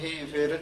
ਫਿਰ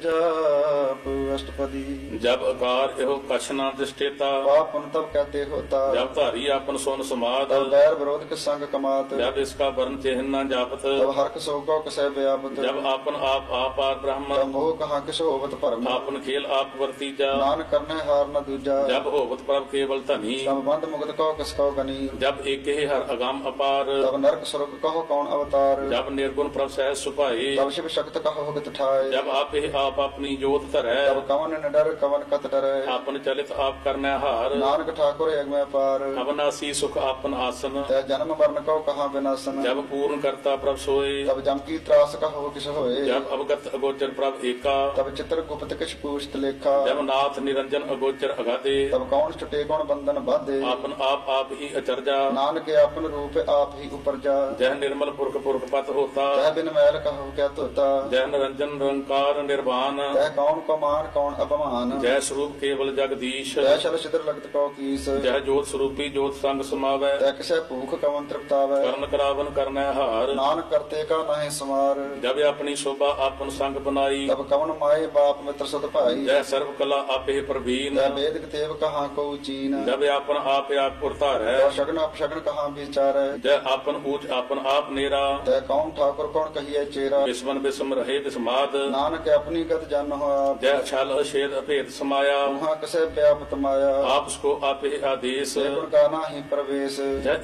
ਜਾਪ ਅਸ਼ਟਪਦੀ। जब आकार एहो कछ न दृष्टेता, पाप पुन तब कहते होता। जब धारी आपन सोन समाद, तब बैर विरोध के संग कमात। जब इसका वर्ण चिन्ह न जापत, तब हर्क सोगो कसै व्यापत। जब आपन आप आपार ब्रह्म, तब मोह कहाँ किस होवत भरम। आपन खेल आप वर्तीजा, नानक करने हार न दूजा। जब होवत प्रभ केवल धनी, तब बंद मुक्त कहो किस कहो गनी। जब एक ही हर अगम अपार, तब नरक स्वर्ग कहो कौन अवतार। जब निर्गुण प्रभ सहज सुभाए, तब शिव शक्त कहो गत ठाए। जब आप ही आप अपनी जोत धरै, तब कवन न डर कवन कत डरै। आपन चलित आप करने हार, नानक ठाकुर एक में पार। अविनाशी सुख आपन आसन, तै जन्म मरण कहो कहाँ विनाशन। जब पूर्ण करता प्रभ सोए, तब जम की त्रास कहो किस होए। जब अवगत अगोचर प्रभ एका, तब चित्र गुप्त किछ पूछत लेखा। जब नाथ निरंजन अगोचर अगाधे, तब कौन छुटे कौन बंधन बाधे। आपन आप ही अचरजा, नानक अपन रूप आप ही उपरजा। जह निर्मल पुरख पुरख पत होता, तह बिन मैल कहो क्या तोता। जह निरंजन निरंकार निर्वाण, तह कौन को मान कौन अपमान। जय स्वरूप केवल जगदीश, तह शल छिद्र लगत कहो कीस। जह जोत स्वरूपी जोत संग समावै, तह किसे भूख कवन तृप्तावै। करण करावन करनै हार, नानक करते का नाहि समार। जब अपनी शोभा आपन संग बनाई, तब कवन माए बाप मित्र सद भाई। जय सर्व कला आपे प्रवीण, तह वेद तेव कहाँ को चीन। जब आपन आप पुरतारै, तह शगन अपशगन कहाँ विचारै। जय आपन ऊच आपन आप नेरा, तह कौन ठाकुर कौन कहिए चेरा। विस्मन विस्म रहे विस्माद, नानक अपनी गत जन हो आप। जय छल अछेद अभेद समाया, वहाँ कसे व्यापत माया। आप उसको आपे आदेश, से गुण का नाही प्रवेश। जय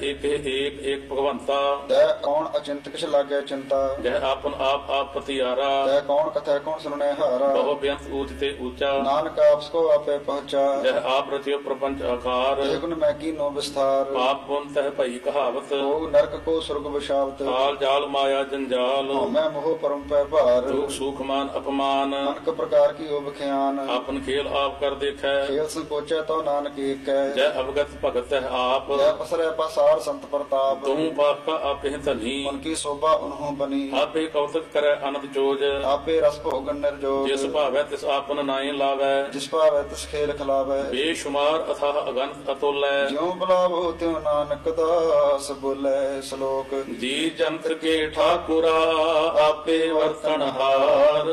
एक भगवंता, तह कौन अचिंत किस लागे चिंता। जय आपन आप पतियारा, तह कौन कथा कौन सुनने हारा। बहु बेअंत ऊंच ते ऊंचा, नानक आपको आपे पहुंचा। जय आप रचियो प्रपंच आकार, ते गुण मैं की नो विस्तार। पाप पुन तह भई कहावत, को नरक को स्वर्ग बशावत। काल जाल माया जंजाल, मैं मोह परम पै भार। दुख सुख मान अपमान, अनक प्रकार की ओब ख्यान। आपन खेल आप कर देखै, खेल संकोचे तो नानक एक है। जय अवगत भगत है आप, जय पसरे पसार संत प्रताप। तुम पाप का आपे धनी, उनकी शोभा उन्हों बनी। आपे कौतक करे अनंत जोज, आपे रस भोगन निर्जोग। जिस भावै तिस आपन नाई लावै, जिस पावै तिस खेल खिलावै। बेशुमार अथाह अगंत अतुल, ज्यों बुलावो त्यों नानक दास बोले श्लोक। जी जंत्र के ठाकुरा आपे वर्तनहार,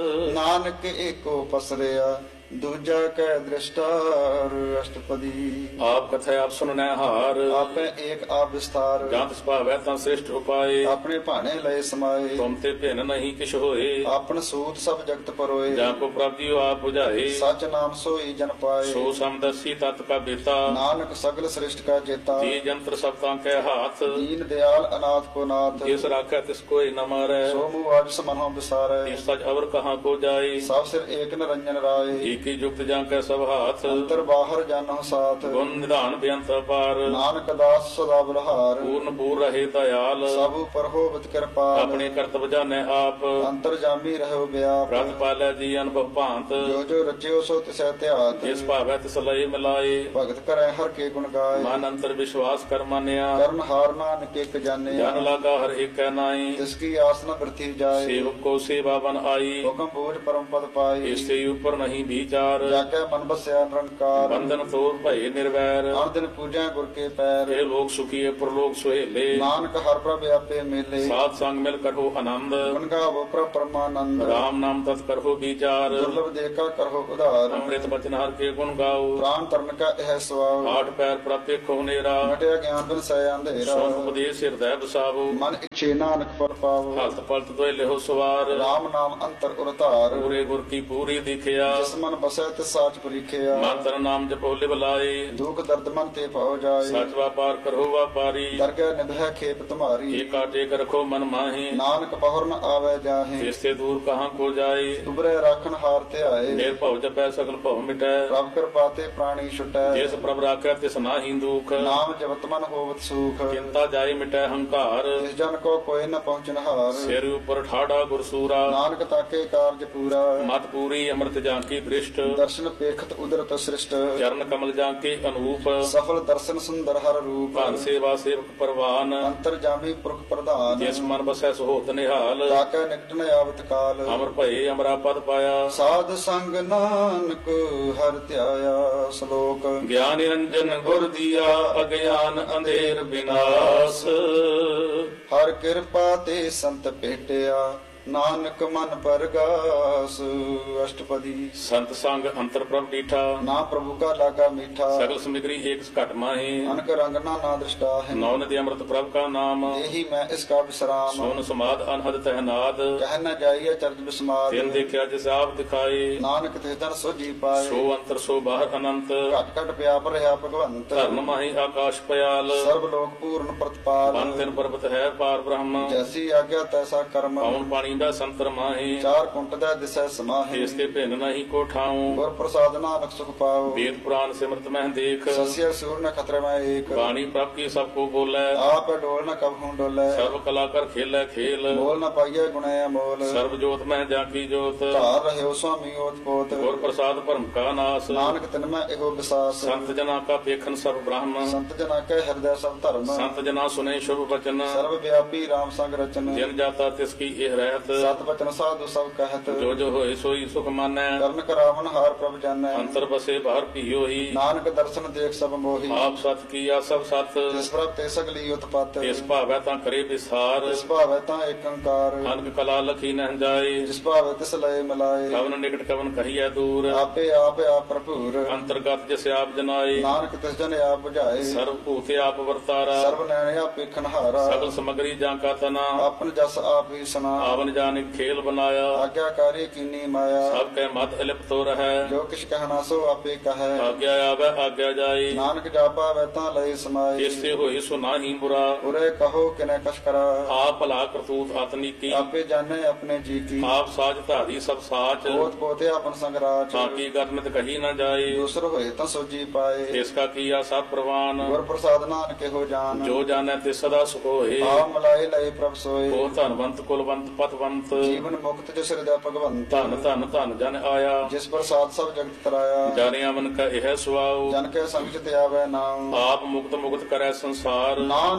नानक एको पसरिया दूजा कै दृष्टार। अष्टपदी। आप कथा आप सुनने हार, आपे एक आप विस्तार। जहाँ तिस भावै तं श्रेष्ठ उपाय, अपने भाने लय समाये। तुम ते भिन्न नहीं किछ होए, आपन सूत सब जगत परोए। जहाँ को प्रभ जी आप बुझाए, सच नाम सोई जन पाए। सो समदर्शी तत्व का बेता, नानक सगल श्रेष्ठ का जेता। जी जंत्र सब तां के हाथ, दीन दयाल अनाथ को नाथ। जिस राखै तिस कोई न मारै, सो मुआज समनो बिसारे। इस सच अवर कहाँ को जाए, सब सिर एक निरंजन राय। की युक्त जां कै सब हाथ, अंतर बाहर जानो साथ। गुण निधान बेअंत अपार, नानक दास सदा बलहार। पूर्ण पूर रहे दयाल, सब पर होवत कृपाल। अपने कर्तव्य जाने आप, अंतर जामी रहो व्याप। रत पालै जी अनुभव भांत, जो जो रचियो सो तिसै त्यात। जिस भावै तिस लय मिलाए, भगत करे हर के गुण गाय। मन अंतर विश्वास कर मानिया, कर्म हार नानक एक जाने। जन लागा हर एक नाई, जिसकी आस न वृथि जाए। सेवक को सेवा बन आई, हुक्म बोझ परम पद पाए। इससे ऊपर नहीं विचार, जाके मन बसया निरंकार। बंधन तोड़ भय निर्वैर, हर दिन पूजा गुर के पैर। हे लोग सुखी प्रलोक सुहेले, नानक हर प्रभ आपे मेले। साथ संग मिल कर हो आनंद, गुण गावो प्रभ परमानंद। राम नाम तत् कर हो विचार, दुर्लभ देखा करहो उधार। अमृत बचन हर के गुण गाओ, प्राण तरण का यह स्वभाव। आठ पैर प्राप्त खो नेरा, घटया ज्ञान बिन सय अंधेरा। सोन उपदेश हृदय बसावो, मन इच्छे नानक फल पावो। हलत पलत दोय लेहो सवार, राम नाम अंतर उरतार। पूरे गुर की पूरी दिखिया, जिस मन बसै तिस साच परीखिया। मातर नाम जपो लिव लाए, दुख दर्द मन ते पाओ जाए। सच व्यापार करो व्यापारी, दरगह निभै खेप तुम्हारी। एक काटे कर रखो मन माहे, नानक पहुर न आवे जाहे। इससे दूर कहाँ को जाए, तुबरे राखन हार ते आए। निर्भव जपै सकल भव मिटै, प्रभ कृपा ते प्राणी छुटै। जिस प्रभ राखै तिस नाहि दुख, नाम जपत मन होवत सुख। चिंता जाय मिटै हंकार, इस जन को कोई न पहुँचन हार। सिर ऊपर ठाड़ा गुरसूरा, नानक ताके कार्य पूरा। मत पूरी अमृत जांकी दृष्ट, दर्शन पेखत उदरत सृष्ट। चरण कमल जांके अनूप, सफल दर्शन सुंदर हर रूप। भान सेवा सेवक परवान, अंतर जामी पुरख प्रधान। जिस मन बसै सुहोत निहाल, ताके निकट न आवत काल। अमर भये अमरा पद पाया, साध संग नानक हर ध्याया। श्लोक। ज्ञान निरंजन गुर दिया, अज्ञान अंधेर विनाश, हर कृपा ते संत भेटिया। ਨਾਨਕ ਮਨ ਪਰਗਾਸ ਅਸ਼ਟਪਦੀ। ਸੰਤ ਸੰਗ ਅੰਤਰ ਪ੍ਰਭ ਡੀਠਾ, ਨਾ ਪ੍ਰਭੂ ਕਾ ਲਾਗਾ ਮੀਠਾ, ਸਗਲ ਸਮਿਗਰੀ ਏਕ ਘਟ ਮਾਹੀ। ਅਨਕ ਰੰਗ ਨਾ ਦ੍ਰਿਸ਼ਟਾ ਹੈ, ਨੌ ਨਦੀ ਅੰਮ੍ਰਿਤ ਪ੍ਰਭ ਕਾ ਨਾਮ, ਇਹੀ ਮੈਂ ਇਸ ਕਾ ਵਿਸਰਾਮ। ਸੋਨ ਸਮਾਦ ਅਨਹਦ ਤਹਿਨਾਦ, ਕਹਿ ਨ ਜਾਈਏ ਚਰਜ ਬਿਸਮਾਦ, ਤਿਨ ਦੇਖਿਆ ਜਿਸ ਆਪ ਦਿਖਾਏ। ਨਾਨਕ ਤੇ ਜਨ ਸੋਜੀ ਪਾਏ, ਸੋ ਅੰਤਰ ਸੋ ਬਾਹਰ ਅਨੰਤ, ਘਟ ਘਟ ਪਿਆਪ ਰਹਾ ਭਗਵੰਤ। ਧਰਮ ਮਾਹੀ ਆਕਾਸ਼ ਪਿਆਲ, ਸਰਬ ਲੋਕ ਪੂਰਨ ਪ੍ਰਤਪਾਲ, ਬਨ ਤਿਨ ਪਰਬਤ ਹੈ ਪਾਰ ਬ੍ਰਹਮ। ਜੈਸੀ ਆਗਿਆ ਤੈਸਾ ਕਰਮ, ਪਉਣ ਪਾਣੀ ਦਾ ਸੰਤਰ ਮਾਹੀ, ਚਾਰ ਕੁੰਟ ਦਾ ਦਿਸੈ ਸਮਾਹਿ। ਇਸ ਤੇ ਭਿੰਨ ਨਹੀਂ ਕੋ ਠਾਉ। ਗੁਰ ਪ੍ਰਸਾਦ ਨਾਨਕ ਸੁਖ ਪਾਓ, ਵੇਦ ਪੁਰਾਨ ਸਿਮਰਤ ਮਹਿ ਦੇਖ, ਸਸਿਆ ਸੂਰ ਨ ਖਤਰੇ ਮੈਂ ਏਕ। ਬਾਣੀ ਪ੍ਰਭ ਕੀ ਸਭ ਕੋ ਬੋਲੇ, ਆਪ ਡੋਲ ਨ ਕਬ ਹੂੰ ਡੋਲੇ, ਸਰਬ ਕਲਾ ਕਰ ਖੇਲੇ ਖੇਲ। ਬੋਲ ਨ ਪਾਈਏ ਗੁਣੇ ਅਮੋਲ, ਸਰਬ ਜੋਤ ਮਹਿ ਜਾ ਕੀ ਜੋਤ, ਧਾਰ ਰਹਿਓ ਸੁਆਮੀ ਓਤ ਪੋਤ। ਗੁਰ ਪ੍ਰਸਾਦ ਭਰਮ ਕਾ ਨਾਸ, ਨਾਨਕ ਤਿਨ ਮੈਂ ਇਹੋ ਵਿਸਾਸ, ਸੰਤ ਜਨਾ ਕਾ ਵੇਖਨ ਸਰਬ ਬ੍ਰਹਮ। ਸੰਤ ਜਨਾ ਕੈ ਹਿਰਦੈ ਸਭ ਧਰਮ, ਸੰਤ ਜਨਾ ਸੁਨੇ ਸ਼ੁਭ ਬਚਨ, ਸਰਬ ਵਿਆਪੀ ਰਾਮ ਸੰਗ ਰਚਨ। ਜਿਨ ਜਾਤਾ ਤਿਸ ਕੀ ਇਹ ਰਹਿਤ, ਸਤ ਬਚਨ ਸਾਧੂ ਸਭ ਕਹਿਤ, ਜੋ ਜੋ ਹੋਏ ਸੋਈ ਸੁਖ ਮਾਨੈ। ਕਰਨ ਕਰਾਵਨ ਹਾਰ ਪ੍ਰਭ ਜਾਣੈ, ਅੰਤਰ ਬਸੇ ਬਾਹਰ ਪੀਓ ਹੀ, ਨਾਨਕ ਦਰਸ਼ਨ ਦੇਖ ਸਭ ਮੋਹੀ। ਆਪ ਸਤ ਕੀਆ ਸਭ ਸਤ, ਜਿਸ ਪ੍ਰਭ ਤੇ ਸਗਲੀ ਉਤਪਤ, ਇਸ ਭਾਵੈ ਤਾਂ ਕਰੇ ਵਿਸਾਰ। ਜਿਸ ਭਾਵੈ ਤਾਂ ਏਕ ਓੰਕਾਰ, ਅਨਕ ਕਲਾ ਲਖੀ ਨਹਿ ਜਾਏ, ਜਿਸ ਭਾਵੈ ਤਿਸ ਲਏ ਮਿਲਾਏ। ਕਵਨ ਨਿਕਟ ਕਵਨ ਕਹੀਐ ਦੂਰ, ਆਪੇ ਆਪ ਆਪ ਭਰਪੂਰ, ਅੰਤਰਗਤ ਜਿਸ ਆਪ ਜਨਾਏ। ਨਾਨਕ ਤਿਸ ਜਨ ਆਪ ਬੁਝਾਏ, ਸਰਬ ਭੂਤੇ ਆਪ ਵਰਤਾਰਾ, ਸਰਬ ਨੈਣ ਆਪ ਵੇਖਣ ਹਾਰਾ। ਸਗਲ ਸਮਗਰੀ ਜਾਂ ਕਾ ਤਨਾ, ਆਪਨ ਜਸ ਆਪ ਹੀ ਸੁਨਾ, ਆਵਨ ਜਾਨਿ ਖੇਲ ਬਨਾਇਆ। ਆਗਿਆਕਾਰੀ ਕੀਨੀ ਮਾਇਆ, ਸਭ ਕੈ ਮਤ ਇਲਿਪਤੋ ਰਹੈ, ਜੋ ਕਿਛ ਕਹਿਣਾ ਸੋ ਆਪੇ ਕਹੈ। ਆਗਿਆ ਆਵੈ ਆਗਿਆ ਜਾਏ, ਨਾਨਕ ਜਾਪਾ ਵੈ ਤਾਂ ਲਏ ਸਮਾਏ, ਇਸੇ ਹੋਏ ਸੋ ਨਾਹੀ ਬੁਰਾ। ਉਰੇ ਕਹੋ ਕਿਨੇ ਕਛ ਕਰਾ, ਆਪ ਭਲਾ ਕਰਤੂਤ ਆਤਨੀ ਕੀ, ਆਪੇ ਜਾਣੇ ਆਪਣੇ ਜੀ ਕੀ। ਆਪ ਸਾਜ ਧਾਰੀ ਸਭ ਸਾਚ, ਪੋਤ ਪੋਤੇ ਆਪਨ ਸੰਗਰਾਚ, ਤਾਂ ਕੀ ਗਰਮਿਤ ਕਹੀ ਨਾ ਜਾਏ। ਦੂਸਰ ਹੋਏ ਤਾਂ ਸੋਜੀ ਪਾਏ, ਇਸ ਕਾ ਕੀਆ ਸਭ ਪ੍ਰਵਾਨ, ਗੁਰ ਪ੍ਰਸਾਦ ਨਾਨਕ ਇਹੋ ਜਾਨ। ਜੋ ਜਾਣੈ ਤੇ ਸਦਾ ਸੁਖ ਹੋਏ। ਆ ਮਲਾਏ ਲਏ ਪ੍ਰਭ ਸੋਏ, ਉਹ ਧਨਵੰਤ ਕੁਲਵੰਤ ਪਤਵੰਤ, ਜੀਵਨ ਮੁਕਤ ਜਿਸ ਹਿਰਦੈ ਭਗਵੰਤ। ਧਨ ਧਨ ਧਨ ਜਨ ਆਇਆ, ਜਿਸ ਪ੍ਰਸਾਦ ਸਭ ਜਗਤ ਤਰਾਇਆ, ਜਾਣਿਆ ਮਨ ਕਾ ਇਹ ਸੁਆਉ। ਜਨ ਕੇ ਸੰਗ ਚ ਤੇ ਆਵੈ ਨਾਮ, ਆਪ ਮੁਕਤ ਮੁਕਤ ਕਰੈ ਸੰਸਾਰ। ਨਾਮ